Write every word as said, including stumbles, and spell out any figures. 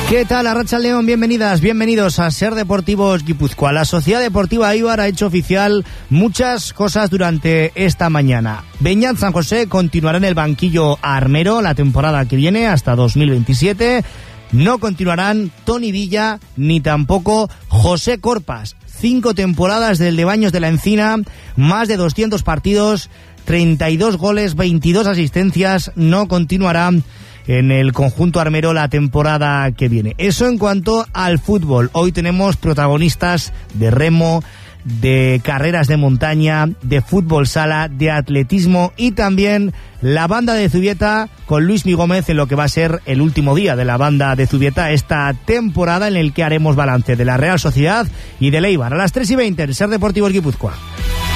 ¿Qué tal, Arratsaldeon? Bienvenidas, bienvenidos a Ser Deportivos Guipúzcoa. La Sociedad Deportiva Eibar ha hecho oficial muchas cosas durante esta mañana. Beñat San José continuará en el banquillo armero la temporada que viene hasta dos mil veintisiete. No continuarán Toni Villa ni tampoco José Corpas. Cinco temporadas del de Baños de la Encina, más de doscientos partidos, treinta y dos goles, veintidós asistencias. No continuarán en el conjunto armero la temporada que viene. Eso en cuanto al fútbol. Hoy tenemos protagonistas de remo, de carreras de montaña, de fútbol sala, de atletismo y también la banda de Zubieta con Luismi Gómez en lo que va a ser el último día de la banda de Zubieta esta temporada, en el que haremos balance de la Real Sociedad y del Eibar. A las tres y veinte, el Ser Deportivos Guipúzcoa.